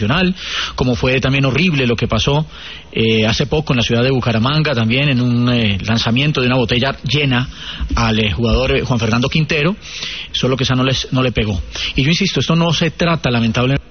como fue también horrible lo que pasó hace poco en la ciudad de Bucaramanga, también en un lanzamiento de una botella llena al jugador Juan Fernando Quintero, solo que esa no le pegó. Y yo insisto, esto no se trata lamentablemente